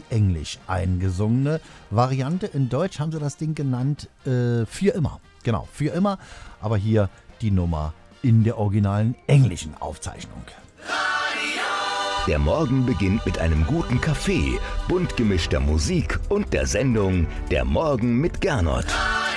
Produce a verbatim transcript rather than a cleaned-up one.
englisch eingesungene Variante. In Deutsch haben sie das Ding genannt äh, Für immer. Genau, Für immer. Aber hier die Nummer in der originalen englischen Aufzeichnung. Der Morgen beginnt mit einem guten Kaffee, bunt gemischter Musik und der Sendung Der Morgen mit Gernot.